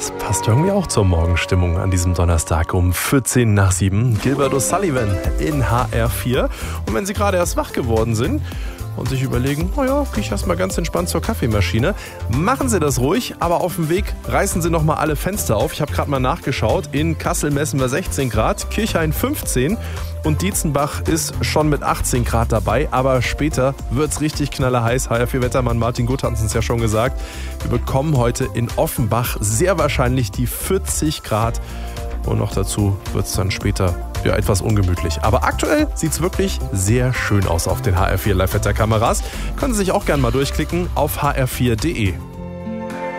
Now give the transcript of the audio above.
Das passt irgendwie auch zur Morgenstimmung an diesem Donnerstag um 14 nach 7. Gilbert O'Sullivan in HR4. Und wenn Sie gerade erst wach geworden sind und sich überlegen, naja, gehe ich erstmal ganz entspannt zur Kaffeemaschine, machen Sie das ruhig, aber auf dem Weg reißen Sie nochmal alle Fenster auf. Ich habe gerade mal nachgeschaut, in Kassel messen wir 16 Grad, Kirchhain 15 und Dietzenbach ist schon mit 18 Grad dabei, aber später wird es richtig knallerheiß. HR4-Wettermann Martin Gutt hat es uns ja schon gesagt. Wir bekommen heute in Offenbach sehr wahrscheinlich die 40 Grad und noch dazu wird es dann später ja etwas ungemütlich. Aber aktuell sieht es wirklich sehr schön aus auf den HR4 Live-Wetter-Kameras. Können Sie sich auch gerne mal durchklicken auf hr4.de.